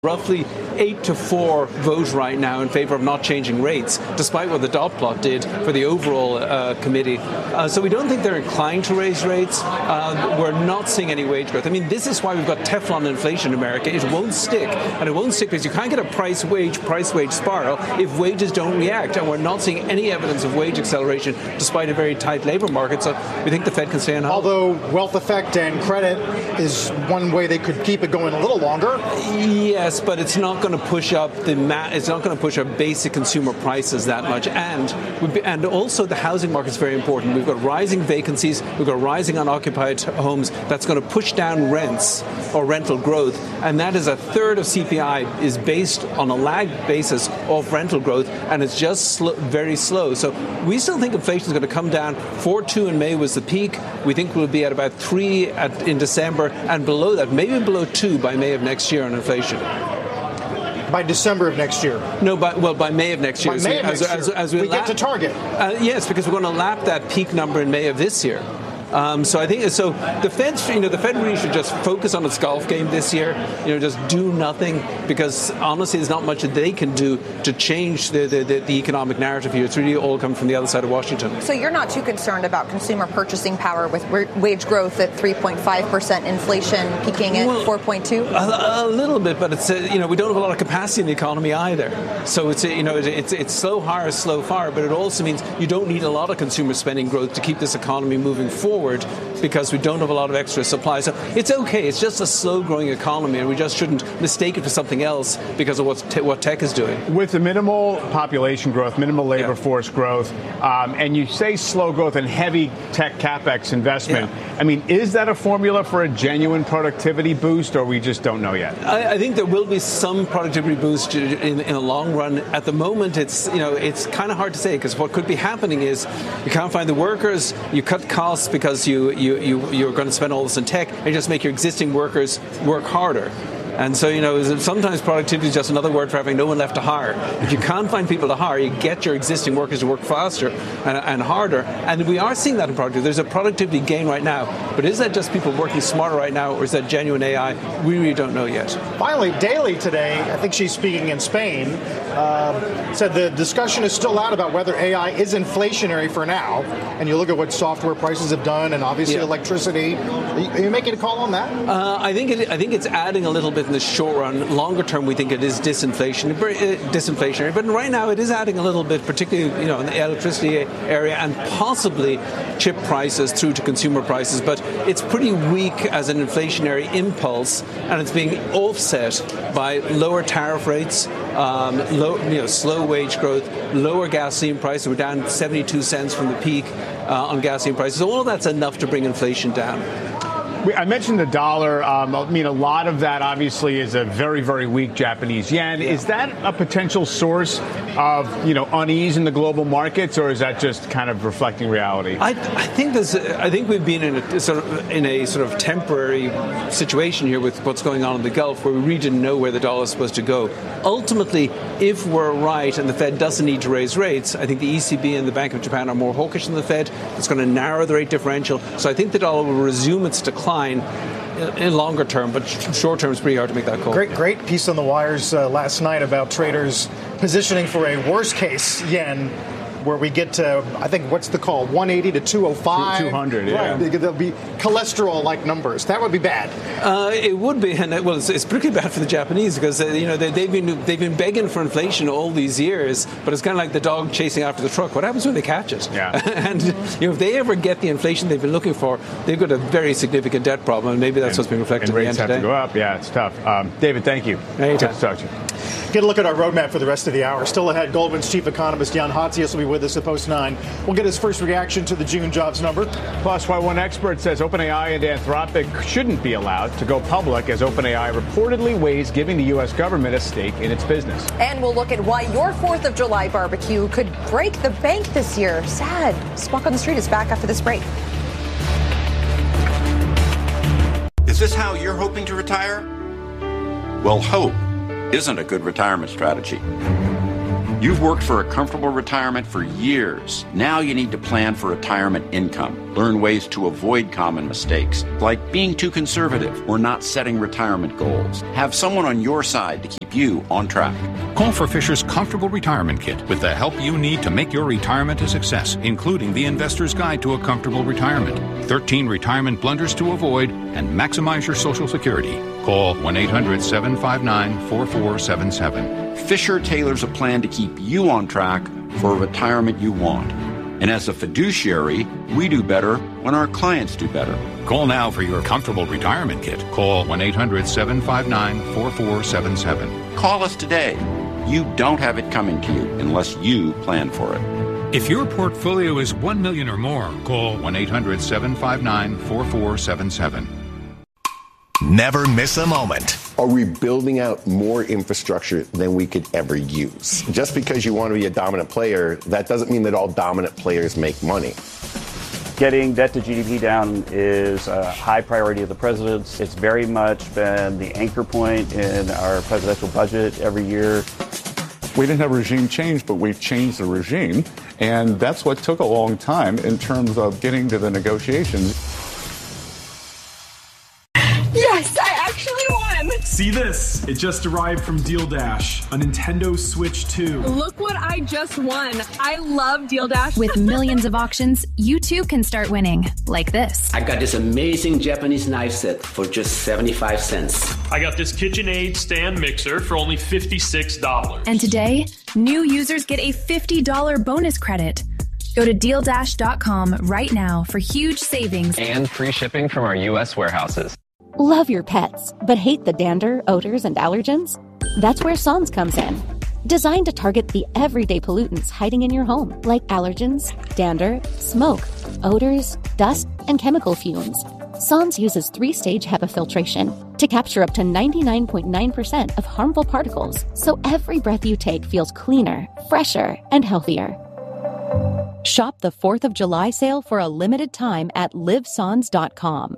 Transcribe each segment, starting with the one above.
roughly 8-4 vote right now in favor of not changing rates, despite what the dot plot did for the overall committee. So we don't think they're inclined to raise rates. We're not seeing any wage growth. I mean, this is why we've got Teflon inflation in America. It won't stick. And it won't stick because you can't get a price-wage spiral if wages don't react. And we're not seeing any evidence of wage acceleration despite a very tight labor market. So we think the Fed can stay on hold. Although wealth effect and credit is one way they could keep it going a little longer. Yes, but it's not going to push up it's not going to push up basic consumer prices that much, and also the housing market is very important. We've got rising vacancies, we've got rising unoccupied homes. That's going to push down rents or rental growth, and that is a third of CPI is based on a lagged basis of rental growth, and it's just very slow. So we still think inflation is going to come down. 4.2 in May was the peak. We think we'll be at about 3 in December, and below that, maybe below 2 by May of next year on inflation. By December of next year? No, by May of next year. By May of next year. As we get to target. Yes, because we're going to lap that peak number in May of this year. So I think the Fed really should just focus on its golf game this year. Just do nothing, because honestly, there's not much that they can do to change the economic narrative here. It's really all coming from the other side of Washington. So you're not too concerned about consumer purchasing power with wage growth at 3.5%, inflation peaking at 4.2? A little bit, but it's we don't have a lot of capacity in the economy either. So it's slow hire, slow fire, but it also means you don't need a lot of consumer spending growth to keep this economy moving forward, because we don't have a lot of extra supply. So it's okay. It's just a slow-growing economy, and we just shouldn't mistake it for something else because of what tech is doing. With the minimal population growth, minimal labor force growth, and you say slow growth and heavy tech capex investment, I mean, is that a formula for a genuine productivity boost, or we just don't know yet? I think there will be some productivity boost in the long run. At the moment, it's kind of hard to say, because what could be happening is you can't find the workers, you cut costs because you're going to spend all this in tech, and just make your existing workers work harder. And so, sometimes productivity is just another word for having no one left to hire. If you can't find people to hire, you get your existing workers to work faster and harder. And we are seeing that in productivity. There's a productivity gain right now. But is that just people working smarter right now, or is that genuine AI? We really don't know yet. Finally, Daly today, I think she's speaking in Spain, said the discussion is still out about whether AI is inflationary for now. And you look at what software prices have done, and obviously electricity. Are you making a call on that? I think it's adding a little bit in the short run. Longer term, we think it is disinflationary. But right now, it is adding a little bit, particularly in the electricity area, and possibly chip prices through to consumer prices. But it's pretty weak as an inflationary impulse, and it's being offset by lower tariff rates, slow wage growth, lower gasoline prices. We're down 72 cents from the peak on gasoline prices. So all of that's enough to bring inflation down. I mentioned the dollar. A lot of that obviously is a very, very weak Japanese yen. Is that a potential source of, unease in the global markets, or is that just kind of reflecting reality? I think we've been in a sort of temporary situation here with what's going on in the Gulf, where we really didn't know where the dollar is supposed to go. Ultimately, if we're right and the Fed doesn't need to raise rates, I think the ECB and the Bank of Japan are more hawkish than the Fed. It's going to narrow the rate differential. So I think the dollar will resume its decline in longer term, but short term it's pretty hard to make that call. Great piece on the wires last night about traders positioning for a worst case yen, where we get to, I think, what's the call, 180 to 205? 200, yeah. Right, there'll be cholesterol-like numbers. That would be bad. It would be, and it's particularly bad for the Japanese, because they've been begging for inflation all these years, but it's kind of like the dog chasing after the truck. What happens when they catch it? Yeah. And if they ever get the inflation they've been looking for, they've got a very significant debt problem, and maybe that's what's being reflected in the end today. And rates have to go up. Yeah, it's tough. David, thank you. Anytime. Good to talk to you. Get a look at our roadmap for the rest of the hour. Still ahead, Goldman's chief economist Jan Hatzius will be with us at Post 9. We'll get his first reaction to the June jobs number. Plus, why one expert says OpenAI and Anthropic shouldn't be allowed to go public, as OpenAI reportedly weighs giving the U.S. government a stake in its business. And we'll look at why your 4th of July barbecue could break the bank this year. Sad. Squawk on the Street is back after this break. Is this how you're hoping to retire? Well, hope isn't a good retirement strategy. You've worked for a comfortable retirement for years. Now you need to plan for retirement income. Learn ways to avoid common mistakes, like being too conservative or not setting retirement goals. Have someone on your side to keep you on track. Call for Fisher's Comfortable Retirement Kit with the help you need to make your retirement a success, including the Investor's Guide to a Comfortable Retirement, 13 retirement blunders to avoid, and maximize your Social Security. Call 1-800-759-4477. Fisher tailors a plan to keep you on track for a retirement you want. And as a fiduciary, we do better when our clients do better. Call now for your Comfortable Retirement Kit. Call 1-800-759-4477. Call us today. You don't have it coming to you unless you plan for it. If your portfolio is $1 million or more, call 1-800-759-4477. Never miss a moment. Are we building out more infrastructure than we could ever use? Just because you want to be a dominant player, that doesn't mean that all dominant players make money. Getting debt to GDP down is a high priority of the president's. It's very much been the anchor point in our presidential budget every year. We didn't have regime change, but we've changed the regime. And that's what took a long time in terms of getting to the negotiations. Yes, I actually won! See this? It just arrived from Deal Dash, a Nintendo Switch 2. Look what I just won. I love Deal Dash. With millions of auctions, you too can start winning, like this. I got this amazing Japanese knife set for just 75 cents. I got this KitchenAid stand mixer for only $56. And today, new users get a $50 bonus credit. Go to DealDash.com right now for huge savings and free shipping from our U.S. warehouses. Love your pets, but hate the dander, odors, and allergens? That's where Son's comes in. Designed to target the everyday pollutants hiding in your home, like allergens, dander, smoke, odors, dust, and chemical fumes. Son's uses 3-stage HEPA filtration to capture up to 99.9% of harmful particles, so every breath you take feels cleaner, fresher, and healthier. Shop the 4th of July sale for a limited time at livesons.com.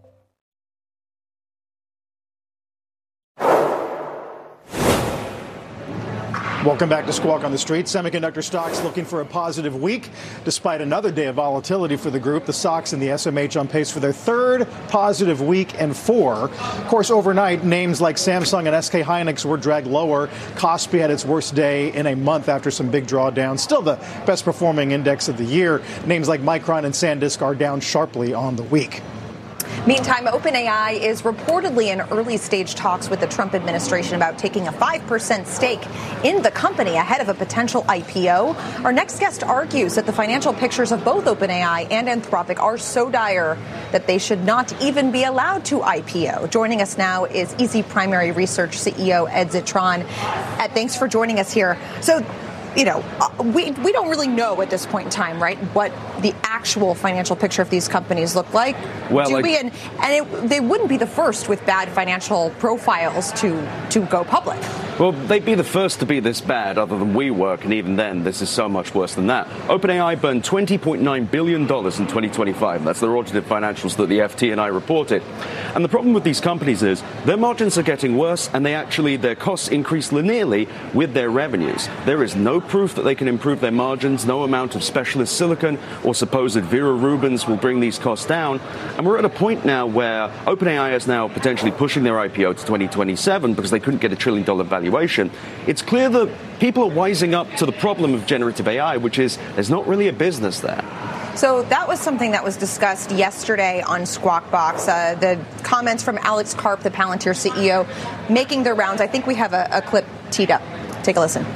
Welcome back to Squawk on the Street. Semiconductor stocks looking for a positive week. Despite another day of volatility for the group, the stocks and the SMH on pace for their third positive week and 4. Of course, overnight, names like Samsung and SK Hynix were dragged lower. Kospi had its worst day in a month after some big drawdowns. Still the best performing index of the year. Names like Micron and SanDisk are down sharply on the week. Meantime, OpenAI is reportedly in early-stage talks with the Trump administration about taking a 5% stake in the company ahead of a potential IPO. Our next guest argues that the financial pictures of both OpenAI and Anthropic are so dire that they should not even be allowed to IPO. Joining us now is Easy Primary Research CEO Ed Zitron. Ed, thanks for joining us here. So, we don't really know at this point in time, right, what the actual financial picture of these companies look like. Well, they wouldn't be the first with bad financial profiles to go public. Well, they'd be the first to be this bad other than WeWork, and even then, this is so much worse than that. OpenAI burned $20.9 billion in 2025. That's the audited financials that the FT&I reported. And the problem with these companies is their margins are getting worse, and their costs increase linearly with their revenues. There is no proof that they can improve their margins. No amount of specialist silicon or supposed Vera Rubins will bring these costs down. And we're at a point now where OpenAI is now potentially pushing their IPO to 2027 because they couldn't get $1 trillion valuation. It's clear that people are wising up to the problem of generative AI, which is there's not really a business there. So that was something that was discussed yesterday on Squawk Box. The comments from Alex Karp, the Palantir CEO, making their rounds. I think we have a clip teed up. Take a listen.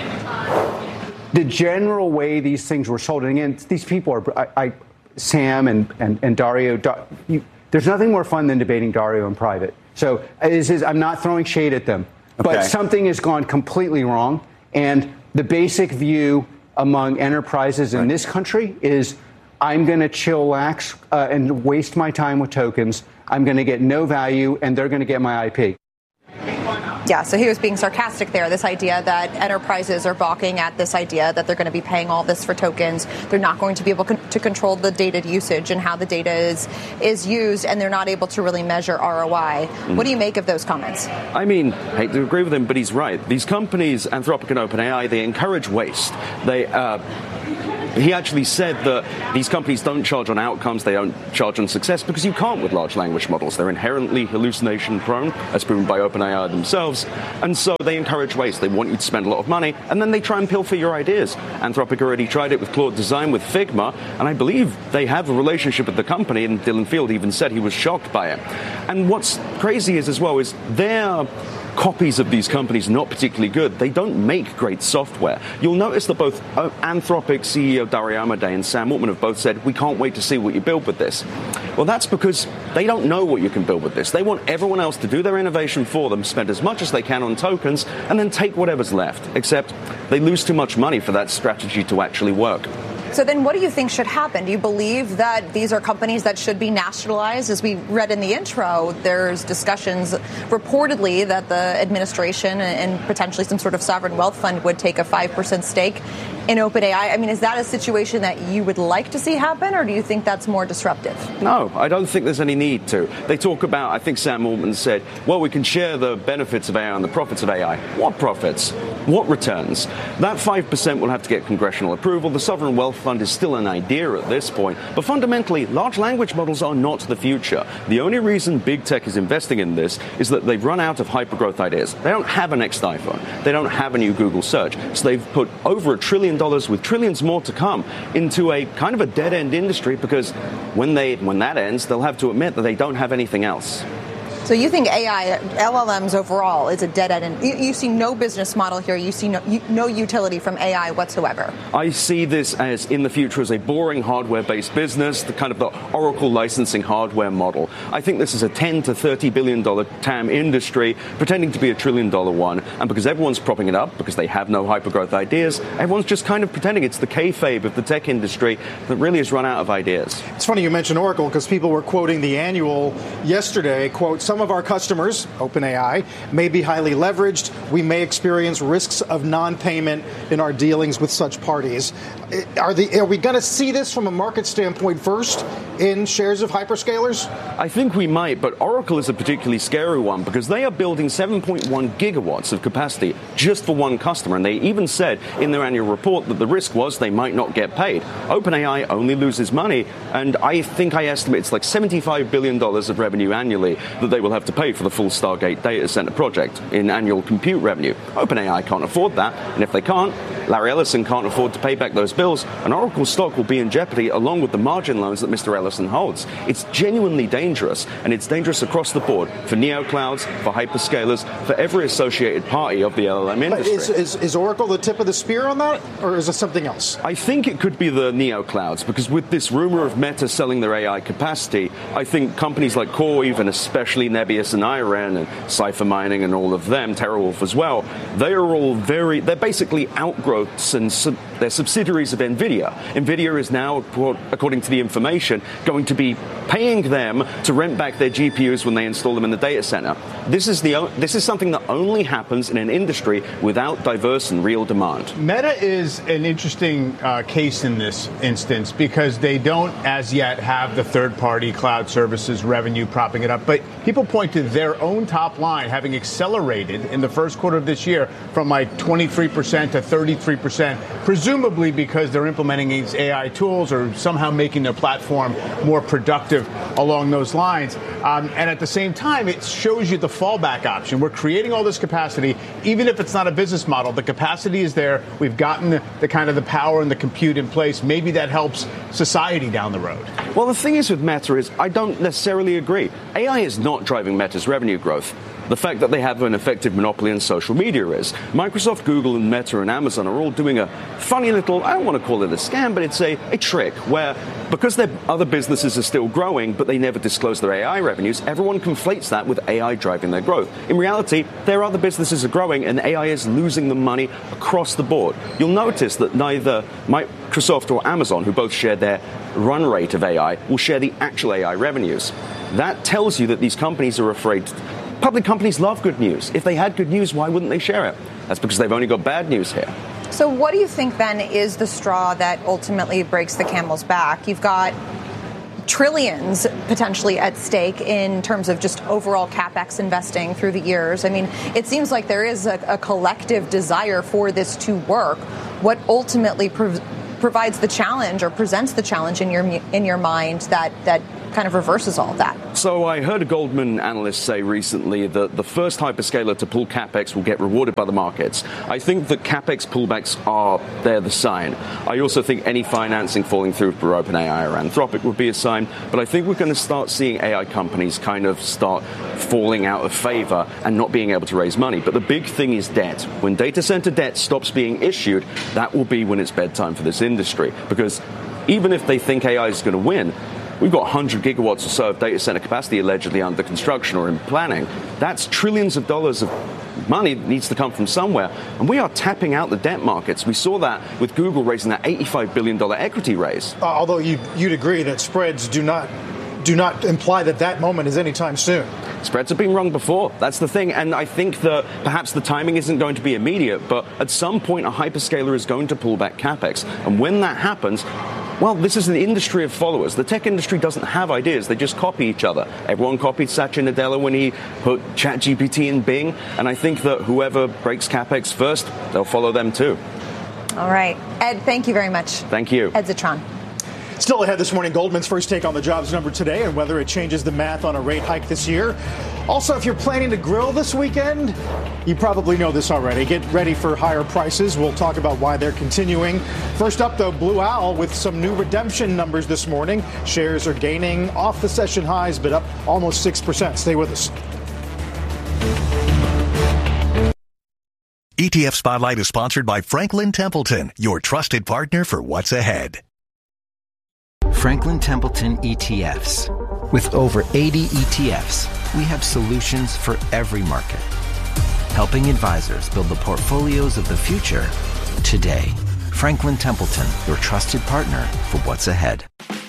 The general way these things were sold, and again, these people are, Sam and Dario, there's nothing more fun than debating Dario in private. So I'm not throwing shade at them, but something has gone completely wrong. And the basic view among enterprises in this country is I'm going to chillax and waste my time with tokens. I'm going to get no value, and they're going to get my IP. Yeah, so he was being sarcastic there, this idea that enterprises are balking at this idea that they're going to be paying all this for tokens. They're not going to be able to control the data usage and how the data is used, and they're not able to really measure ROI. What do you make of those comments? I mean, I hate to agree with him, but he's right. These companies, Anthropic and OpenAI, they encourage waste. He actually said that these companies don't charge on outcomes, they don't charge on success, because you can't with large language models. They're inherently hallucination prone, as proven by OpenAI themselves, and so they encourage waste. They want you to spend a lot of money, and then they try and pilfer your ideas. Anthropic already tried it with Claude Design with Figma, and I believe they have a relationship with the company, and Dylan Field even said he was shocked by it. And what's crazy is, as well, is their copies of these companies not particularly good. They don't make great software. You'll notice that both Anthropic CEO Dario Amodei and Sam Altman have both said, we can't wait to see what you build with this. Well, that's because they don't know what you can build with this. They want everyone else to do their innovation for them, spend as much as they can on tokens, and then take whatever's left. Except they lose too much money for that strategy to actually work. So then what do you think should happen? Do you believe that these are companies that should be nationalized? As we read in the intro, there's discussions reportedly that the administration and potentially some sort of sovereign wealth fund would take a 5% stake in OpenAI. I mean, is that a situation that you would like to see happen, or do you think that's more disruptive? No, I don't think there's any need to. They talk about, I think Sam Altman said, well, we can share the benefits of AI and the profits of AI. What profits? What returns? That 5% will have to get congressional approval. The sovereign wealth fund is still an idea at this point, but fundamentally, large language models are not the future. The only reason big tech is investing in this is that they've run out of hypergrowth ideas. They don't have a next iPhone. They don't have a new Google search. So they've put over $1 trillion, with trillions more to come, into a kind of a dead-end industry, because when that ends, they'll have to admit that they don't have anything else. So you think AI, LLMs overall, is a dead end? You see no business model here. You see no utility from AI whatsoever. I see this as, in the future, as a boring hardware-based business, the kind of the Oracle licensing hardware model. I think this is a $10 to $30 billion TAM industry, pretending to be a $1 trillion one. And because everyone's propping it up, because they have no hypergrowth ideas, everyone's just kind of pretending it's the kayfabe of the tech industry that really has run out of ideas. It's funny you mentioned Oracle, because people were quoting the annual yesterday, quote, some of our customers, OpenAI, may be highly leveraged. We may experience risks of non-payment in our dealings with such parties. Are we going to see this from a market standpoint first in shares of hyperscalers? I think we might, but Oracle is a particularly scary one, because they are building 7.1 gigawatts of capacity just for one customer, and they even said in their annual report that the risk was they might not get paid. OpenAI only loses money, and I think I estimate it's like $75 billion of revenue annually that they will have to pay for the full Stargate data center project in annual compute revenue. OpenAI can't afford that, and if they can't, Larry Ellison can't afford to pay back those bills, and Oracle stock will be in jeopardy along with the margin loans that Mr. Ellison holds. It's genuinely dangerous, and it's dangerous across the board for neoclouds, for hyperscalers, for every associated party of the LLM industry. Is Oracle the tip of the spear on that, or is it something else? I think it could be the neoclouds, because with this rumor of Meta selling their AI capacity, I think companies like CoreWeave, and especially Nebius and Iran and Cypher Mining and all of them, TeraWulf as well, they're basically outgrowths and they're subsidiaries of NVIDIA. NVIDIA is now, according to the information, going to be paying them to rent back their GPUs when they install them in the data center. This is something that only happens in an industry without diverse and real demand. Meta is an interesting case in this instance, because they don't as yet have the third-party cloud services revenue propping it up. But people point to their own top line having accelerated in the first quarter of this year from like 23% to 33%, presumably because they're implementing these AI tools or somehow making their platform more productive along those lines. And at the same time, it shows you the fallback option. We're creating all this capacity, even if it's not a business model. The capacity is there. We've gotten the kind of the power and the compute in place. Maybe that helps society down the road. Well, the thing is with Meta is I don't necessarily agree. AI is not driving Meta's revenue growth. The fact that they have an effective monopoly in social media is. Microsoft, Google, and Meta and Amazon are all doing a funny little, I don't want to call it a scam, but it's a trick where, because their other businesses are still growing, but they never disclose their AI revenues, everyone conflates that with AI driving their growth. In reality, their other businesses are growing, and AI is losing them money across the board. You'll notice that neither Microsoft or Amazon, who both share their run rate of AI, will share the actual AI revenues. That tells you that these companies are afraid public companies love good news. If they had good news, why wouldn't they share it? That's because they've only got bad news here. So what do you think, then, is the straw that ultimately breaks the camel's back? You've got trillions potentially at stake in terms of just overall CapEx investing through the years. I mean, it seems like there is a collective desire for this to work. What ultimately provides the challenge or presents the challenge in your mind that kind of reverses all of that? So I heard a Goldman analyst say recently that the first hyperscaler to pull CapEx will get rewarded by the markets. I think that CapEx pullbacks they're the sign. I also think any financing falling through for OpenAI or Anthropic would be a sign, but I think we're going to start seeing AI companies kind of start falling out of favor and not being able to raise money. But the big thing is debt. When data center debt stops being issued, that will be when it's bedtime for this industry, because even if they think AI is going to win, we've got 100 gigawatts or so of data center capacity allegedly under construction or in planning. That's trillions of dollars of money that needs to come from somewhere. And we are tapping out the debt markets. We saw that with Google raising that $85 billion equity raise. Although you'd agree that spreads do not imply that moment is anytime soon. Spreads have been wrong before. That's the thing. And I think that perhaps the timing isn't going to be immediate, but at some point a hyperscaler is going to pull back CapEx. And when that happens, well, this is an industry of followers. The tech industry doesn't have ideas. They just copy each other. Everyone copied Satya Nadella when he put ChatGPT in Bing. And I think that whoever breaks CapEx first, they'll follow them too. All right. Ed, thank you very much. Thank you. Ed Zitron. Still ahead this morning, Goldman's first take on the jobs number today and whether it changes the math on a rate hike this year. Also, if you're planning to grill this weekend, you probably know this already. Get ready for higher prices. We'll talk about why they're continuing. First up, though, Blue Owl with some new redemption numbers this morning. Shares are gaining off the session highs, but up almost 6%. Stay with us. ETF Spotlight is sponsored by Franklin Templeton, your trusted partner for what's ahead. Franklin Templeton ETFs. With over 80 ETFs, we have solutions for every market, helping advisors build the portfolios of the future today. Franklin Templeton, your trusted partner for what's ahead.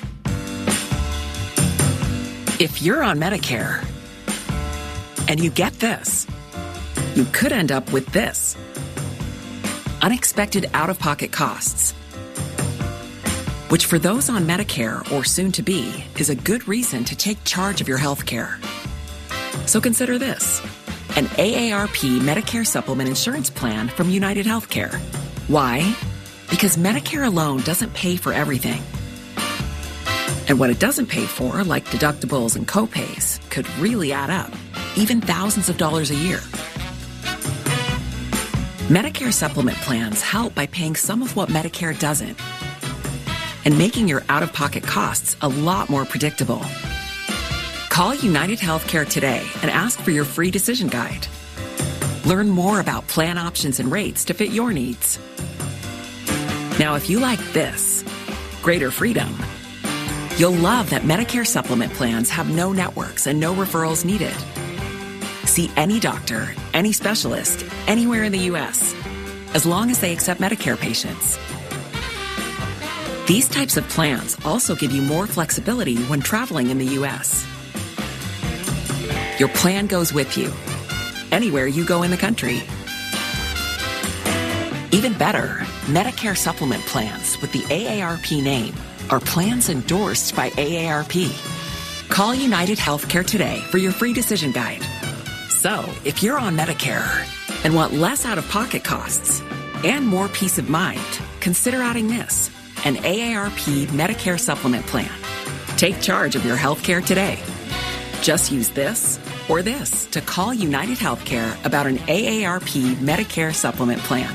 If you're on Medicare and you get this, you could end up with this. Unexpected out-of-pocket costs, which for those on Medicare or soon to be is a good reason to take charge of your health care. So consider this: an AARP Medicare Supplement Insurance Plan from United Healthcare. Why? Because Medicare alone doesn't pay for everything. And what it doesn't pay for, like deductibles and copays, could really add up, even thousands of dollars a year. Medicare supplement plans help by paying some of what Medicare doesn't, and making your out-of-pocket costs a lot more predictable. Call United Healthcare today and ask for your free decision guide. Learn more about plan options and rates to fit your needs. Now, if you like this, greater freedom, you'll love that Medicare supplement plans have no networks and no referrals needed. See any doctor, any specialist, anywhere in the U.S., as long as they accept Medicare patients. These types of plans also give you more flexibility when traveling in the U.S. Your plan goes with you, anywhere you go in the country. Even better, Medicare supplement plans with the AARP name are plans endorsed by AARP. Call United Healthcare today for your free decision guide. So, if you're on Medicare and want less out-of-pocket costs and more peace of mind, consider adding this: an AARP Medicare supplement plan. Take charge of your health care today. Just use this or this to call United Healthcare about an AARP Medicare supplement plan.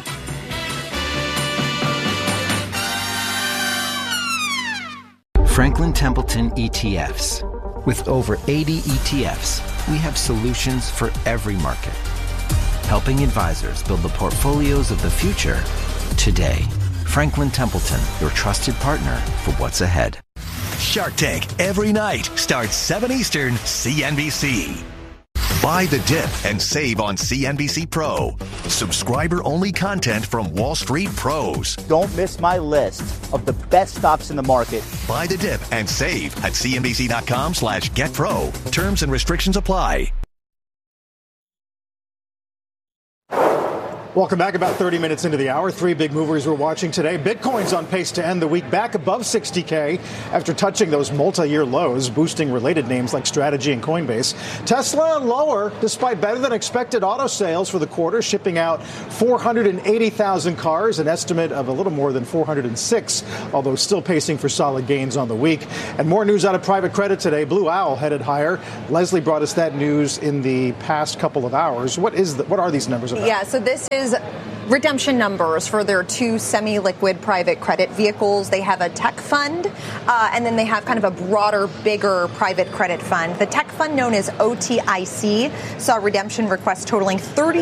Franklin Templeton ETFs. With over 80 ETFs, we have solutions for every market, helping advisors build the portfolios of the future today. Franklin Templeton, your trusted partner for what's ahead. Shark Tank every night starts 7 Eastern, CNBC. Buy the dip and save on CNBC Pro. Subscriber-only content from Wall Street pros. Don't miss my list of the best stocks in the market. Buy the dip and save at cnbc.com/getpro. Terms and restrictions apply. Welcome back. About 30 minutes into the hour. Three big movers we're watching today. Bitcoin's on pace to end the week back above 60K after touching those multi-year lows, boosting related names like Strategy and Coinbase. Tesla lower despite better than expected auto sales for the quarter, shipping out 480,000 cars, an estimate of a little more than 406, although still pacing for solid gains on the week. And more news out of private credit today. Blue Owl headed higher. Leslie brought us that news in the past couple of hours. What are these numbers about? Yeah, so this is redemption numbers for their two semi-liquid private credit vehicles. They have a tech fund, and then they have kind of a broader, bigger private credit fund. The tech fund, known as OTIC, saw redemption requests totaling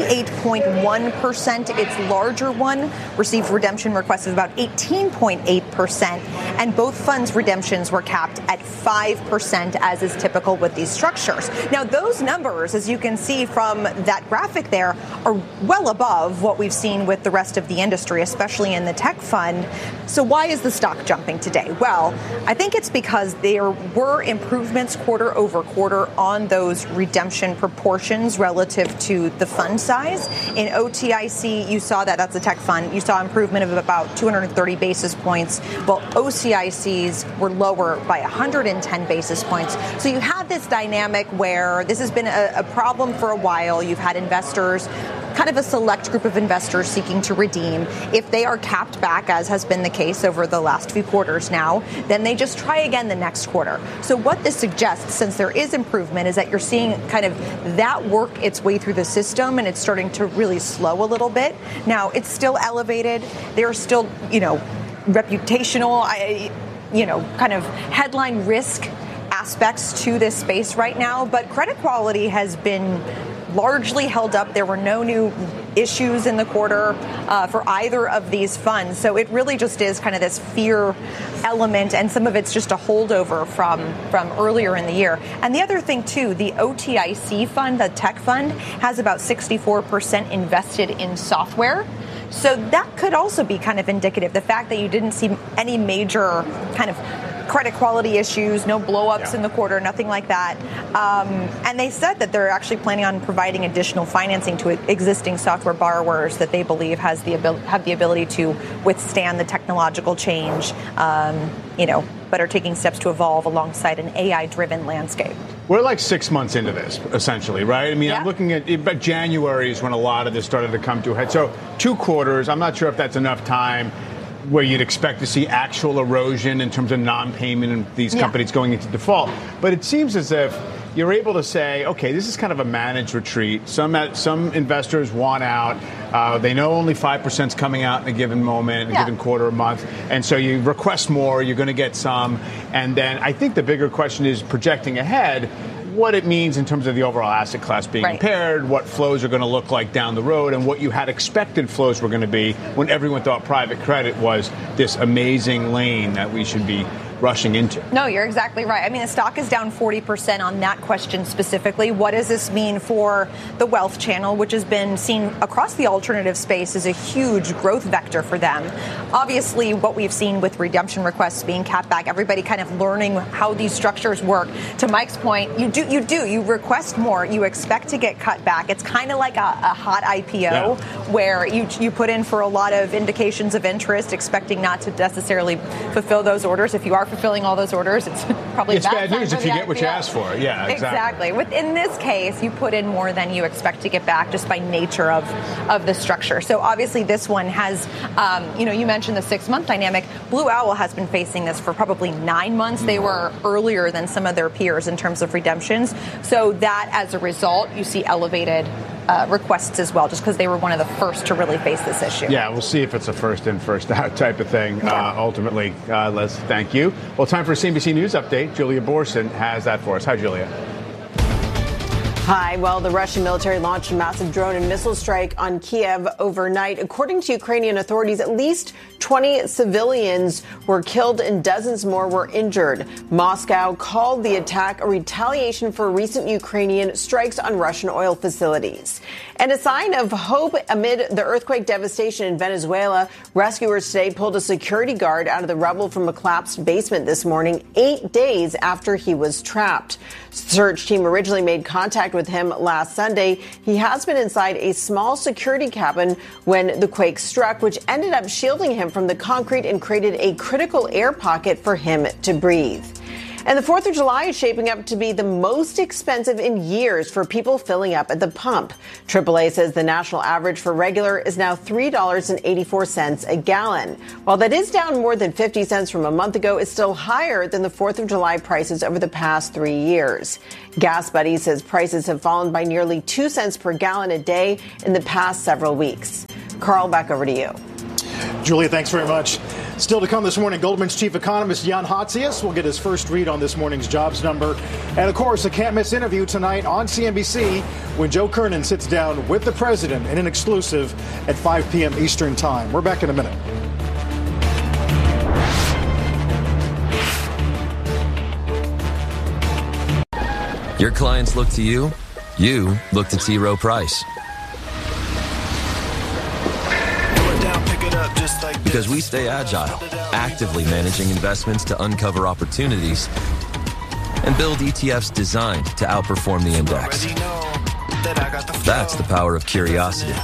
38.1%. Its larger one received redemption requests of about 18.8%, and both funds' redemptions were capped at 5%, as is typical with these structures. Now, those numbers, as you can see from that graphic there, are well above what we've seen with the rest of the industry, especially in the tech fund. So why is the stock jumping today? Well, I think it's because there were improvements quarter over quarter on those redemption proportions relative to the fund size. In OTIC, you saw that's a tech fund. You saw improvement of about 230 basis points, while OCICs were lower by 110 basis points. So you have this dynamic where this has been a problem for a while. You've had investors, kind of a select group of investors seeking to redeem. If they are capped back, as has been the case over the last few quarters now, then they just try again the next quarter. So what this suggests, since there is improvement, is that you're seeing kind of that work its way through the system, and it's starting to really slow a little bit. Now, it's still elevated. There's still, reputational, kind of headline risk aspects to this space right now, but credit quality has been largely held up. There were no new issues in the quarter for either of these funds. So it really just is kind of this fear element, and some of it's just a holdover from earlier in the year. And the other thing, too, the OTIC fund, the tech fund, has about 64% invested in software. So that could also be kind of indicative. The fact that you didn't see any major kind of credit quality issues, no blow-ups in the quarter, nothing like that. And they said that they're actually planning on providing additional financing to existing software borrowers that they believe have the ability to withstand the technological change, but are taking steps to evolve alongside an AI-driven landscape. We're like 6 months into this, essentially, right? I mean, I'm looking at January is when a lot of this started to come to a head. So 2 quarters, I'm not sure if that's enough time where you'd expect to see actual erosion in terms of non-payment and these companies going into default. But it seems as if you're able to say, okay, this is kind of a managed retreat. Some investors want out. They know only 5% is coming out in a given moment, in a given quarter or month. And so you request more, you're going to get some. And then I think the bigger question is projecting ahead, what it means in terms of the overall asset class being impaired, what flows are going to look like down the road, and what you had expected flows were going to be when everyone thought private credit was this amazing lane that we should be rushing into. No, you're exactly right. I mean, the stock is down 40% on that question specifically. What does this mean for the wealth channel, which has been seen across the alternative space as a huge growth vector for them? Obviously, what we've seen with redemption requests being capped back, everybody kind of learning how these structures work. To Mike's point, you request more, you expect to get cut back. It's kind of like a hot IPO where you put in for a lot of indications of interest, expecting not to necessarily fulfill those orders. If you are fulfilling all those orders, it's probably bad news if you get what you ask for. Yeah, exactly. In this case, you put in more than you expect to get back just by nature of the structure. So obviously this one has, you mentioned the 6-month dynamic. Blue Owl has been facing this for probably 9 months. They were earlier than some of their peers in terms of redemptions. So that, as a result, you see elevated requests as well, just because they were one of the first to really face this issue. Yeah, we'll see if it's a first in, first out type of thing. Ultimately, Les, thank you. Well, time for a CNBC News update. Julia Borson has that for us. Hi, Julia. Hi. Well, the Russian military launched a massive drone and missile strike on Kiev overnight. According to Ukrainian authorities, at least 20 civilians were killed and dozens more were injured. Moscow called the attack a retaliation for recent Ukrainian strikes on Russian oil facilities. And a sign of hope amid the earthquake devastation in Venezuela, rescuers today pulled a security guard out of the rubble from a collapsed basement this morning, 8 days after he was trapped. The search team originally made contact contact with him last Sunday. He has been inside a small security cabin when the quake struck, which ended up shielding him from the concrete and created a critical air pocket for him to breathe. And the 4th of July is shaping up to be the most expensive in years for people filling up at the pump. AAA says the national average for regular is now $3.84 a gallon. While that is down more than 50 cents from a month ago, it's still higher than the 4th of July prices over the past 3 years. Gas Buddy says prices have fallen by nearly 2 cents per gallon a day in the past several weeks. Carl, back over to you. Julia, thanks very much. Still to come this morning, Goldman's chief economist Jan Hatzius will get his first read on this morning's jobs number. And of course, a can't-miss interview tonight on CNBC when Joe Kernan sits down with the president in an exclusive at 5 p.m. Eastern time. We're back in a minute. Your clients look to you. You look to T. Rowe Price. Because we stay agile, actively managing investments to uncover opportunities and build ETFs designed to outperform the index. That's the power of curiosity.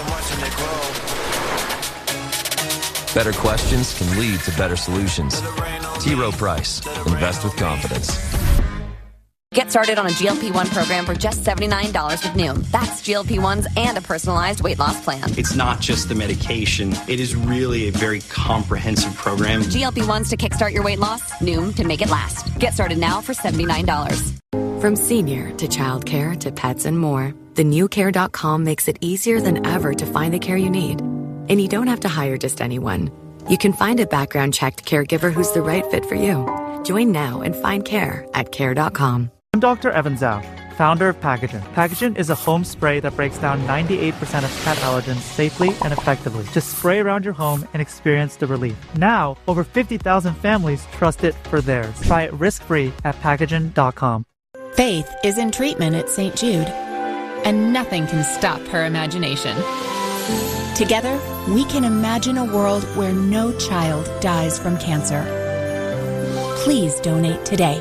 Better questions can lead to better solutions. T. Rowe Price. Invest with confidence. Get started on a GLP-1 program for just $79 with Noom. That's GLP-1s and a personalized weight loss plan. It's not just the medication. It is really a very comprehensive program. GLP-1s to kickstart your weight loss. Noom to make it last. Get started now for $79. From senior to childcare to pets and more, the new Care.com makes it easier than ever to find the care you need. And you don't have to hire just anyone. You can find a background-checked caregiver who's the right fit for you. Join now and find care at Care.com. I'm Dr. Evan Zhao, founder of Pacogen. Pacogen is a home spray that breaks down 98% of pet allergens safely and effectively. Just spray around your home and experience the relief. Now, over 50,000 families trust it for theirs. Try it risk-free at Pacogen.com. Faith is in treatment at St. Jude, and nothing can stop her imagination. Together, we can imagine a world where no child dies from cancer. Please donate today.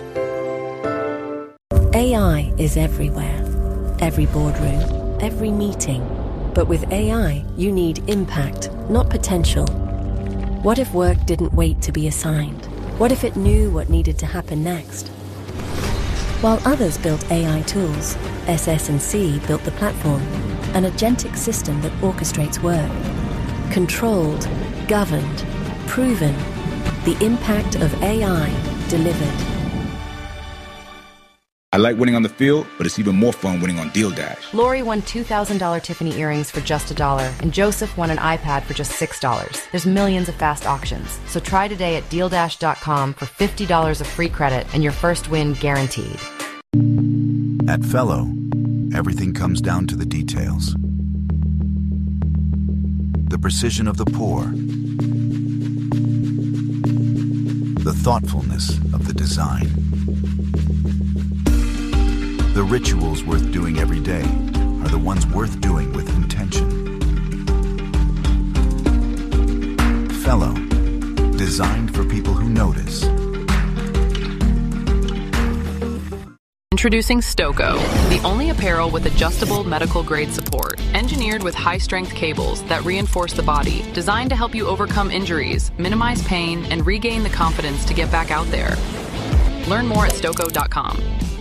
AI is everywhere. Every boardroom, every meeting. But with AI, you need impact, not potential. What if work didn't wait to be assigned? What if it knew what needed to happen next? While others built AI tools, SS&C built the platform, an agentic system that orchestrates work. Controlled, governed, proven. The impact of AI delivered. I like winning on the field, but it's even more fun winning on Deal Dash. Lori won $2,000 Tiffany earrings for just $1, and Joseph won an iPad for just $6. There's millions of fast auctions. So try today at DealDash.com for $50 of free credit and your first win guaranteed. At Fellow, everything comes down to the details. The precision of the pour. The thoughtfulness of the design. The rituals worth doing every day are the ones worth doing with intention. Fellow, designed for people who notice. Introducing Stoco, the only apparel with adjustable medical-grade support, engineered with high-strength cables that reinforce the body, designed to help you overcome injuries, minimize pain, and regain the confidence to get back out there. Learn more at Stoco.com.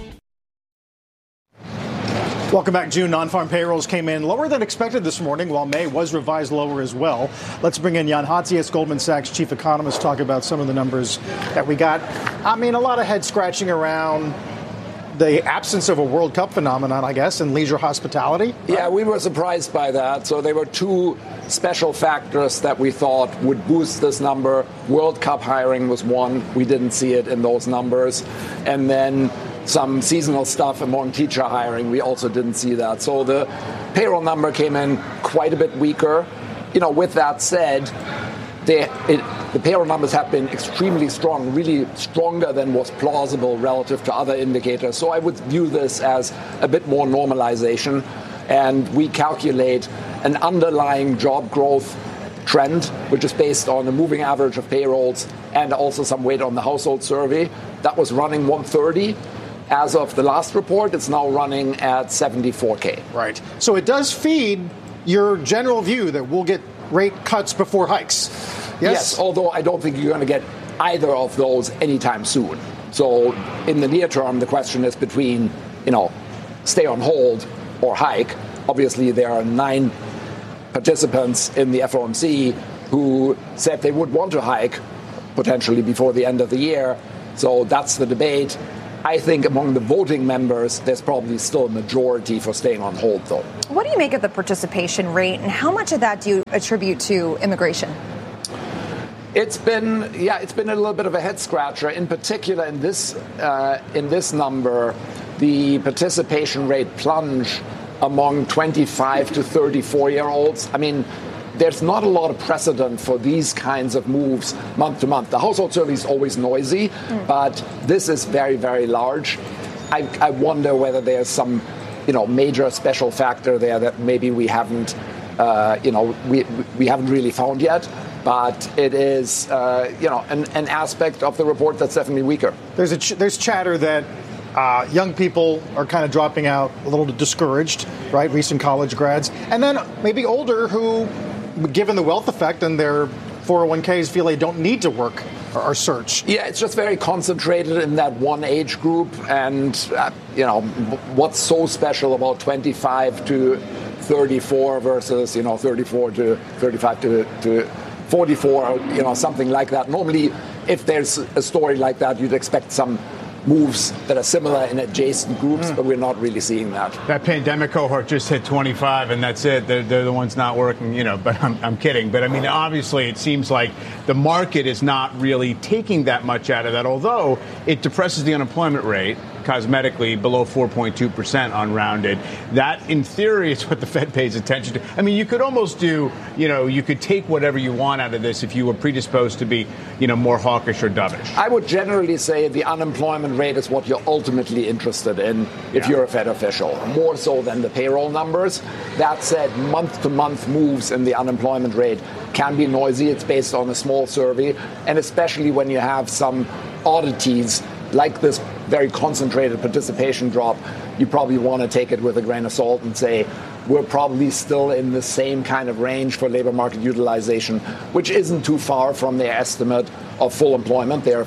Welcome back. June non-farm payrolls came in lower than expected this morning, while May was revised lower as well. Let's bring in Jan Hatzius, Goldman Sachs chief economist, talk about some of the numbers that we got. I mean, a lot of head scratching around the absence of a World Cup phenomenon, I guess, in leisure hospitality. Yeah, we were surprised by that. So there were two special factors that we thought would boost this number. World Cup hiring was one. We didn't see it in those numbers. And then some seasonal stuff among teacher hiring. We also didn't see that. So the payroll number came in quite a bit weaker. You know, with that said, the payroll numbers have been extremely strong, really stronger than was plausible relative to other indicators. So I would view this as a bit more normalization. And we calculate an underlying job growth trend, which is based on the moving average of payrolls and also some weight on the household survey. That was running 130. As of the last report, it's now running at 74K. Right. So it does feed your general view that we'll get rate cuts before hikes. Yes, although I don't think you're going to get either of those anytime soon. So in the near term, the question is between, stay on hold or hike. Obviously, there are 9 participants in the FOMC who said they would want to hike potentially before the end of the year. So that's the debate. I think among the voting members, there's probably still a majority for staying on hold, though. What do you make of the participation rate, and how much of that do you attribute to immigration? It's been a little bit of a head scratcher. In particular, in this number, the participation rate plunge among 25 to 34-year-olds. I mean, there's not a lot of precedent for these kinds of moves month to month. The household survey is always noisy, but this is very, very large. I wonder whether there's some, major special factor there that maybe we haven't, we haven't really found yet. But it is, an aspect of the report that's definitely weaker. There's chatter that young people are kind of dropping out, a little discouraged, right? Recent college grads, and then maybe older who, given the wealth effect and their 401ks, feel they don't need to work or search. Yeah, it's just very concentrated in that one age group, and what's so special about 25 to 34 versus 34 to 35 to 44, something like that. Normally, if there's a story like that, you'd expect some moves that are similar in adjacent groups, but we're not really seeing that. That pandemic cohort just hit 25, and that's it. They're the ones not working, but I'm kidding. But, I mean, obviously it seems like the market is not really taking that much out of that, although it depresses the unemployment rate cosmetically below 4.2% unrounded. That, in theory, is what the Fed pays attention to. I mean, you could almost do, you could take whatever you want out of this if you were predisposed to be, more hawkish or dovish. I would generally say the unemployment rate is what you're ultimately interested in if you're a Fed official, more so than the payroll numbers. That said, month-to-month moves in the unemployment rate can be noisy. It's based on a small survey, and especially when you have some oddities like this very concentrated participation drop, you probably want to take it with a grain of salt and say we're probably still in the same kind of range for labor market utilization, which isn't too far from their estimate of full employment. They're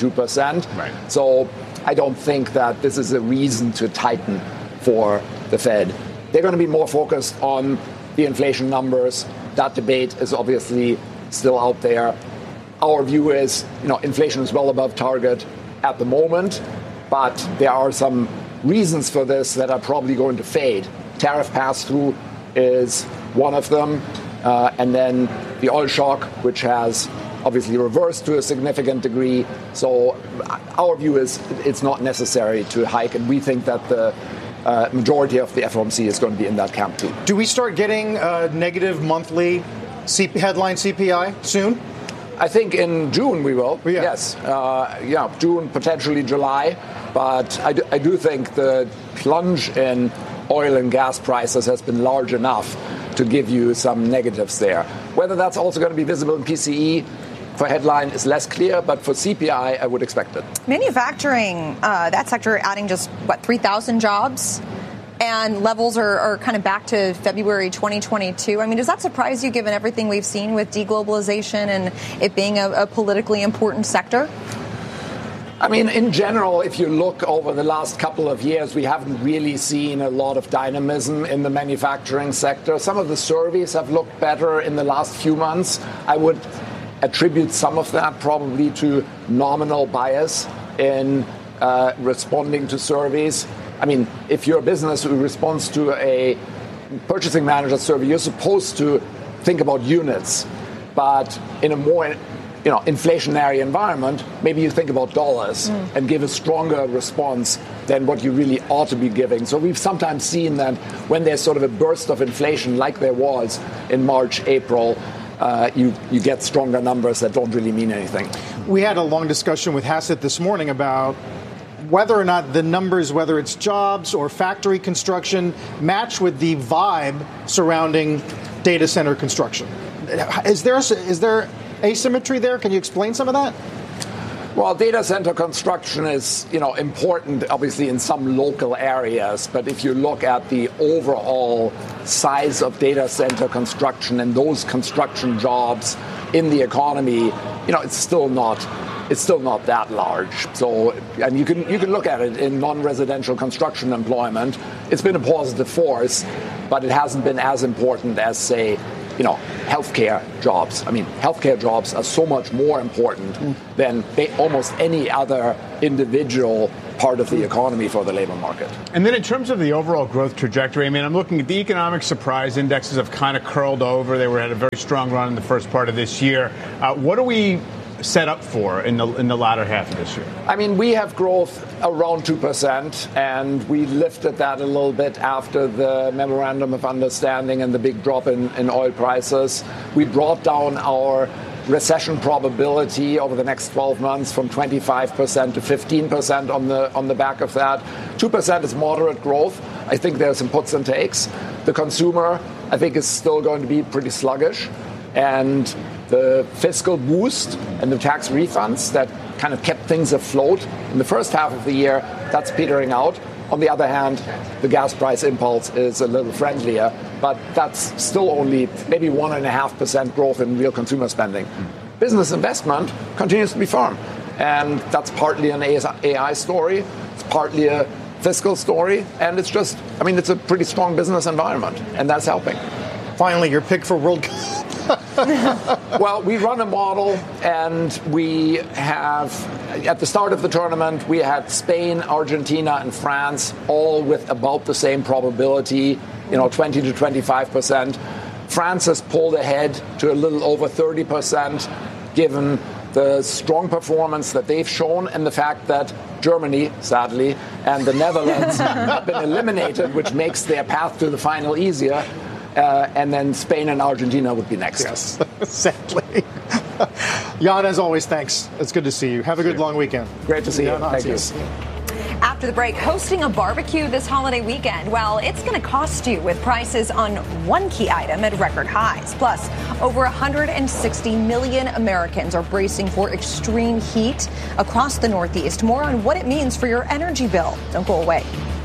4.2%. Right. So I don't think that this is a reason to tighten for the Fed. They're going to be more focused on the inflation numbers. That debate is obviously still out there. Our view is, inflation is well above target at the moment, but there are some reasons for this that are probably going to fade. Tariff pass-through is one of them, and then the oil shock, which has obviously reversed to a significant degree. So our view is it's not necessary to hike, and we think that the majority of the FOMC is going to be in that camp too. Do we start getting negative monthly headline CPI soon? I think in June we will. Yeah. Yes. June, potentially July. But I do think the plunge in oil and gas prices has been large enough to give you some negatives there. Whether that's also going to be visible in PCE for headline is less clear, but for CPI, I would expect it. Manufacturing, that sector adding just, 3,000 jobs? And levels are kind of back to February 2022. I mean, does that surprise you given everything we've seen with deglobalization and it being a politically important sector? I mean, in general, if you look over the last couple of years, we haven't really seen a lot of dynamism in the manufacturing sector. Some of the surveys have looked better in the last few months. I would attribute some of that probably to nominal bias in responding to surveys. I mean, if you're a business who responds to a purchasing manager survey, you're supposed to think about units. But in a more inflationary environment, maybe you think about dollars and give a stronger response than what you really ought to be giving. So we've sometimes seen that when there's sort of a burst of inflation like there was in March, April, you get stronger numbers that don't really mean anything. We had a long discussion with Hassett this morning about whether or not the numbers, whether it's jobs or factory construction, match with the vibe surrounding data center construction. Is there asymmetry there? Can you explain some of that? Well, data center construction is, important, obviously, in some local areas. But if you look at the overall size of data center construction and those construction jobs in the economy, it's still not that large. So, and you can look at it in non-residential construction employment. It's been a positive force, but it hasn't been as important as, say, healthcare jobs. I mean, healthcare jobs are so much more important than almost any other individual part of the economy for the labor market. And then in terms of the overall growth trajectory, I'm looking at the economic surprise indexes have kind of curled over. They had a very strong run in the first part of this year. What are we set up for in the latter half of this year? We have growth around 2%, and we lifted that a little bit after the Memorandum of Understanding and the big drop in oil prices. We brought down our recession probability over the next 12 months from 25% to 15% on the back of that. 2% is moderate growth. I think there's some puts and takes. The consumer, I think, is still going to be pretty sluggish, and the fiscal boost and the tax refunds that kind of kept things afloat in the first half of the year, that's petering out. On the other hand, the gas price impulse is a little friendlier, but that's still only maybe 1.5% growth in real consumer spending. Business investment continues to be firm, and that's partly an AI story, it's partly a fiscal story, and it's just, it's a pretty strong business environment, and that's helping. Finally, your pick for World Cup. Well, we run a model, and we have, at the start of the tournament, we had Spain, Argentina, and France, all with about the same probability, 20 to 25%. France has pulled ahead to a little over 30%, given the strong performance that they've shown and the fact that Germany, sadly, and the Netherlands have been eliminated, which makes their path to the final easier. And then Spain and Argentina would be next. Yes, sadly. Jan, as always, thanks. It's good to see you. Have a good long weekend. Great to see you. Thank you. After the break, hosting a barbecue this holiday weekend, well, it's going to cost you with prices on one key item at record highs. Plus, over 160 million Americans are bracing for extreme heat across the Northeast. More on what it means for your energy bill. Don't go away.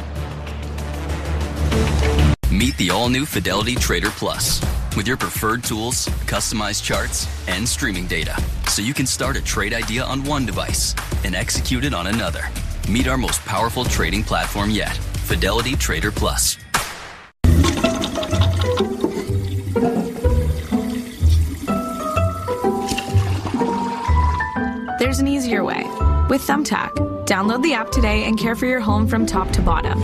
Meet the all-new Fidelity Trader Plus with your preferred tools, customized charts, and streaming data, so you can start a trade idea on one device and execute it on another. Meet our most powerful trading platform yet, Fidelity Trader Plus. There's an easier way. With Thumbtack. Download the app today and care for your home from top to bottom.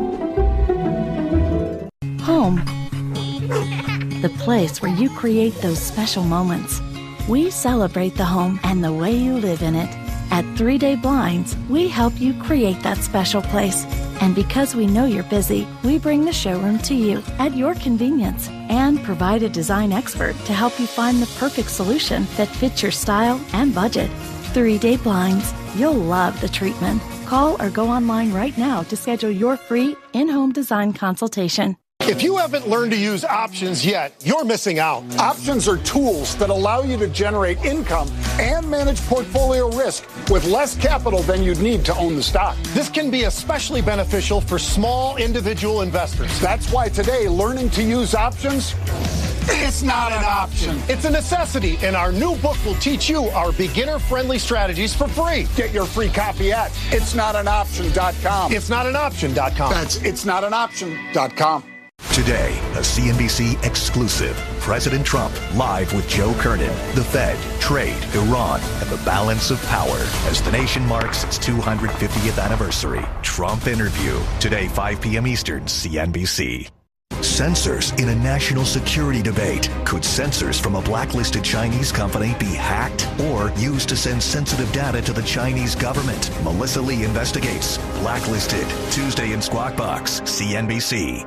Home. The place where you create those special moments. We celebrate the home and the way you live in it. At 3 Day Blinds, we help you create that special place. And because we know you're busy, we bring the showroom to you at your convenience and provide a design expert to help you find the perfect solution that fits your style and budget. 3 Day Blinds. You'll love the treatment. Call or go online right now to schedule your free in-home design consultation. If you haven't learned to use options yet, you're missing out. Options are tools that allow you to generate income and manage portfolio risk with less capital than you'd need to own the stock. This can be especially beneficial for small individual investors. That's why today, learning to use options, it's not an option. It's a necessity, and our new book will teach you our beginner-friendly strategies for free. Get your free copy at itsnotanoption.com. Itsnotanoption.com. That's itsnotanoption.com. Today, a CNBC exclusive. President Trump live with Joe Kernan, the Fed, trade, Iran, and the balance of power as the nation marks its 250th anniversary. Trump interview. Today, 5 p.m. Eastern, CNBC. Sensors in a national security debate. Could sensors from a blacklisted Chinese company be hacked or used to send sensitive data to the Chinese government? Melissa Lee investigates. Blacklisted. Tuesday in Squawk Box, CNBC.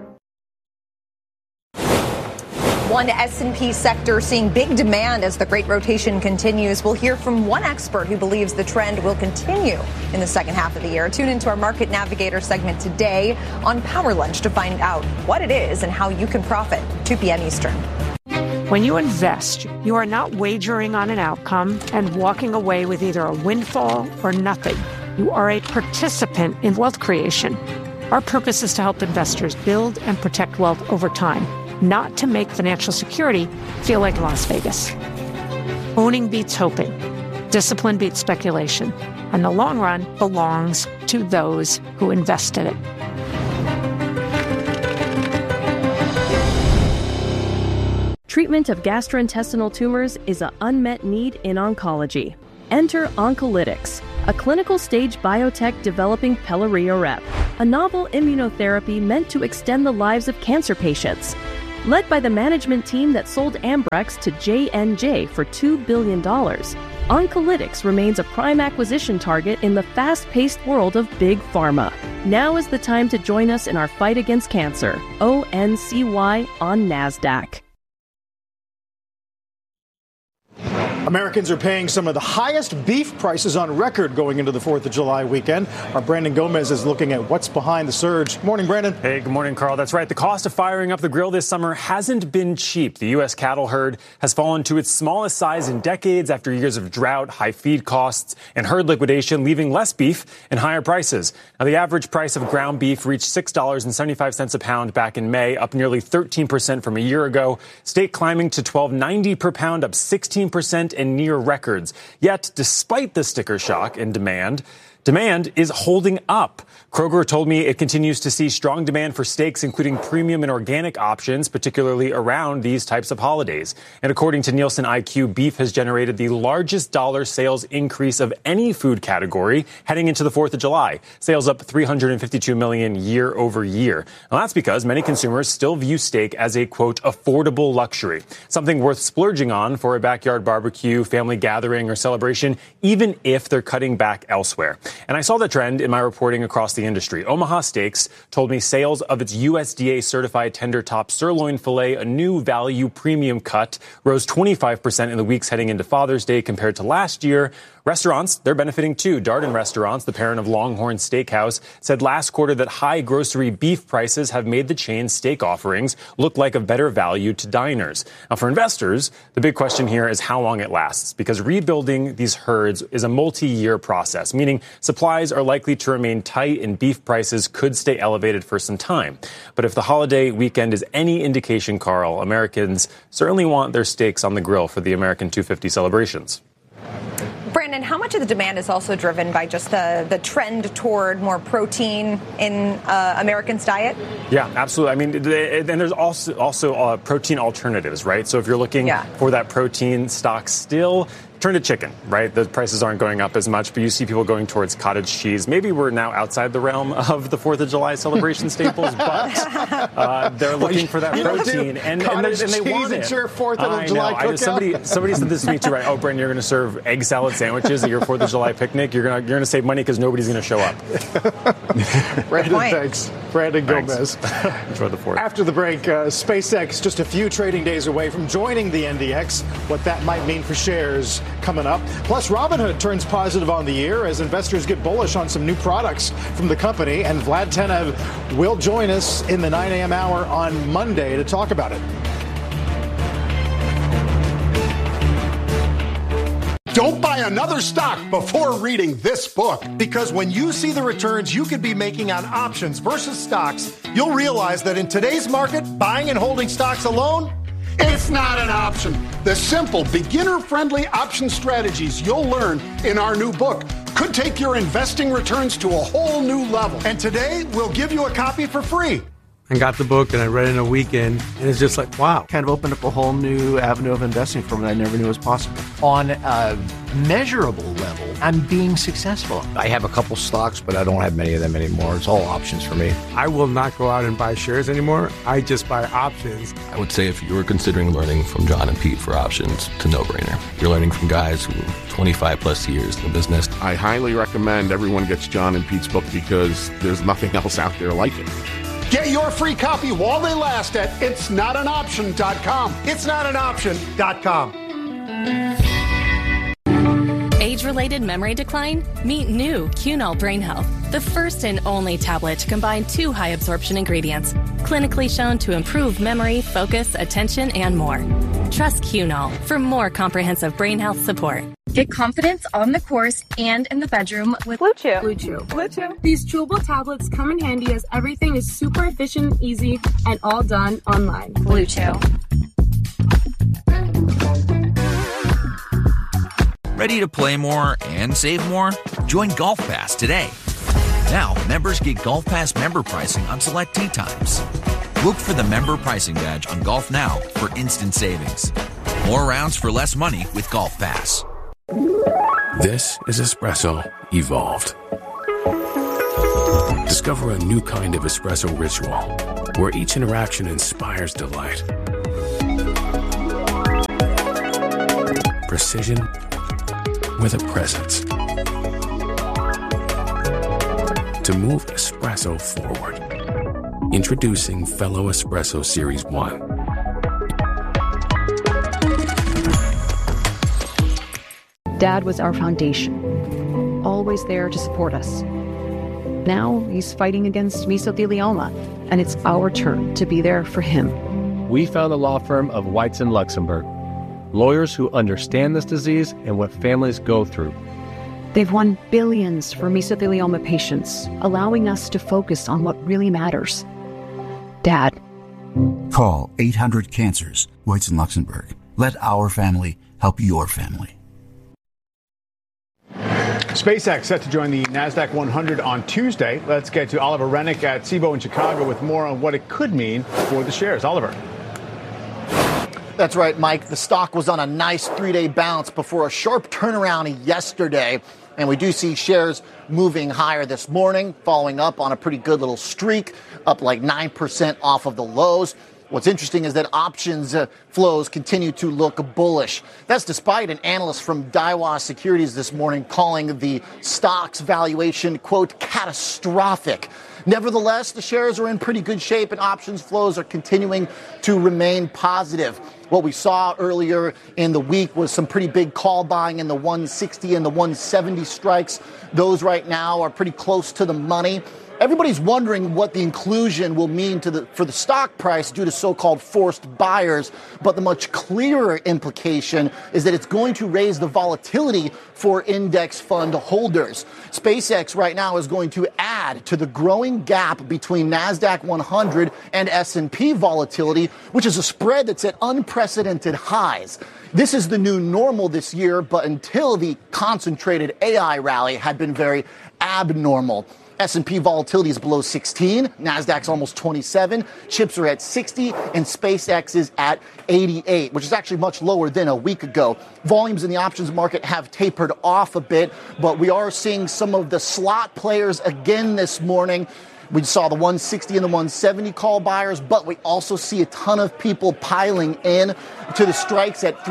One S&P sector seeing big demand as the great rotation continues. We'll hear from one expert who believes the trend will continue in the second half of the year. Tune into our Market Navigator segment today on Power Lunch to find out what it is and how you can profit. 2 p.m. Eastern. When you invest, you are not wagering on an outcome and walking away with either a windfall or nothing. You are a participant in wealth creation. Our purpose is to help investors build and protect wealth over time, not to make financial security feel like Las Vegas. Owning beats hoping. Discipline beats speculation. And the long run belongs to those who invest in it. Treatment of gastrointestinal tumors is an unmet need in oncology. Enter Oncolytics, a clinical-stage biotech developing Pelareorep, a novel immunotherapy meant to extend the lives of cancer patients. Led by the management team that sold Ambrex to J&J for $2 billion, Oncolytics remains a prime acquisition target in the fast-paced world of big pharma. Now is the time to join us in our fight against cancer. ONCY on NASDAQ. Americans are paying some of the highest beef prices on record going into the 4th of July weekend. Our Brandon Gomez is looking at what's behind the surge. Good morning, Brandon. Hey, good morning, Carl. That's right. The cost of firing up the grill this summer hasn't been cheap. The U.S. cattle herd has fallen to its smallest size in decades after years of drought, high feed costs, and herd liquidation, leaving less beef and higher prices. Now, the average price of ground beef reached $6.75 a pound back in May, up nearly 13% from a year ago. Steak climbing to $12.90 per pound, up 16% and near records. Yet, despite the sticker shock and demand is holding up. Kroger told me it continues to see strong demand for steaks, including premium and organic options, particularly around these types of holidays. And according to Nielsen IQ, beef has generated the largest dollar sales increase of any food category heading into the 4th of July. Sales up $352 million year over year. Now, that's because many consumers still view steak as a, quote, affordable luxury, something worth splurging on for a backyard barbecue, family gathering, or celebration, even if they're cutting back elsewhere. And I saw the trend in my reporting across the industry. Omaha Steaks told me sales of its USDA certified tender top sirloin filet, a new value premium cut, rose 25% in the weeks heading into Father's Day compared to last year. Restaurants, they're benefiting too. Darden Restaurants, the parent of Longhorn Steakhouse, said last quarter that high grocery beef prices have made the chain's steak offerings look like a better value to diners. Now, for investors, the big question here is how long it lasts, because rebuilding these herds is a multi-year process, meaning supplies are likely to remain tight and beef prices could stay elevated for some time. But if the holiday weekend is any indication, Carl, Americans certainly want their steaks on the grill for the American 250 celebrations. Brandon, how much of the demand is also driven by just the trend toward more protein in Americans' diet? Yeah, absolutely. I mean, and there's also protein alternatives, right? So if you're looking for that protein stock still, turn to chicken, right? The prices aren't going up as much, but you see people going towards cottage cheese. Maybe we're now outside the realm of the 4th of July celebration staples, but they're looking for that protein, and they want it. It's your 4th of July cookout. Somebody said this to me too, right? Oh, Brandon, you're going to serve egg salad sandwiches at your 4th of July picnic. You're going to save money because nobody's going to show up. Brandon, thanks. Brandon Gomez. Enjoy the 4th. After the break, SpaceX just a few trading days away from joining the NDX. What that might mean for shares coming up. Plus, Robinhood turns positive on the year as investors get bullish on some new products from the company. And Vlad Tenev will join us in the 9 a.m. hour on Monday to talk about it. Don't buy another stock before reading this book, because when you see the returns you could be making on options versus stocks, you'll realize that in today's market, buying and holding stocks alone, it's not an option. The simple, beginner-friendly option strategies you'll learn in our new book could take your investing returns to a whole new level. And today, we'll give you a copy for free. I got the book and I read it in a weekend, and it's just like, wow. Kind of opened up a whole new avenue of investing for me that I never knew was possible. On a measurable level, I'm being successful. I have a couple stocks, but I don't have many of them anymore. It's all options for me. I will not go out and buy shares anymore. I just buy options. I would say if you were considering learning from John and Pete for options, it's a no-brainer. You're learning from guys who are 25 plus years in the business. I highly recommend everyone gets John and Pete's book because there's nothing else out there like it. Get your free copy while they last at itsnotanoption.com. Itsnotanoption.com. Age-related memory decline? Meet new Cunol Brain Health, the first and only tablet to combine 2 high-absorption ingredients, clinically shown to improve memory, focus, attention, and more. Trust Cunol for more comprehensive brain health support. Get confidence on the course and in the bedroom with Blue Chew. Blue Chew. Blue Chew. These chewable tablets come in handy as everything is super efficient, easy, and all done online. Blue Chew. Ready to play more and save more? Join Golf Pass today. Now, members get Golf Pass member pricing on select tee times. Look for the member pricing badge on Golf Now for instant savings. More rounds for less money with Golf Pass. This is Espresso Evolved. Discover a new kind of espresso ritual where each interaction inspires delight. Precision with a presence. To move espresso forward. Introducing Fellow Espresso Series 1. Dad was our foundation, always there to support us. Now he's fighting against mesothelioma, and it's our turn to be there for him. We found the law firm of Weitz and Luxembourg, lawyers who understand this disease and what families go through. They've won billions for mesothelioma patients, allowing us to focus on what really matters. Dad. Call 800-CANCERS, Weitz and Luxembourg. Let our family help your family. SpaceX set to join the NASDAQ 100 on Tuesday. Let's get to Oliver Rennick at Cboe in Chicago with more on what it could mean for the shares. Oliver. That's right, Mike. The stock was on a nice three-day bounce before a sharp turnaround yesterday. And we do see shares moving higher this morning, following up on a pretty good little streak, up like 9% off of the lows. What's interesting is that options flows continue to look bullish. That's despite an analyst from Daiwa Securities this morning calling the stock's valuation, quote, catastrophic. Nevertheless, the shares are in pretty good shape and options flows are continuing to remain positive. What we saw earlier in the week was some pretty big call buying in the 160 and the 170 strikes. Those right now are pretty close to the money. Everybody's wondering what the inclusion will mean for the stock price due to so-called forced buyers. But the much clearer implication is that it's going to raise the volatility for index fund holders. SpaceX right now is going to add to the growing gap between NASDAQ 100 and S&P volatility, which is a spread that's at unprecedented highs. This is the new normal this year, but until the concentrated AI rally had been very abnormal. S&P volatility is below 16, NASDAQ's almost 27, chips are at 60, and SpaceX is at 88, which is actually much lower than a week ago. Volumes in the options market have tapered off a bit, but we are seeing some of the slot players again this morning. We saw the 160 and the 170 call buyers, but we also see a ton of people piling in to the strikes at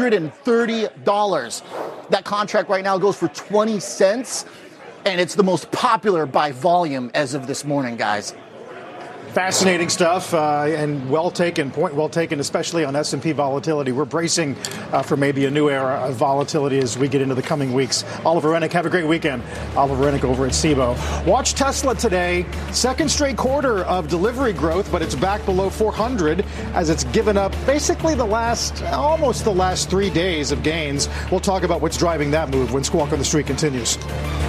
$330. That contract right now goes for 20 cents. And it's the most popular by volume as of this morning, guys. Fascinating stuff and well taken, point well taken, especially on S&P volatility. We're bracing for maybe a new era of volatility as we get into the coming weeks. Oliver Rennick, have a great weekend. Oliver Rennick over at Cboe. Watch Tesla today. Second straight quarter of delivery growth, but it's back below 400 as it's given up basically almost the last 3 days of gains. We'll talk about what's driving that move when Squawk on the Street continues.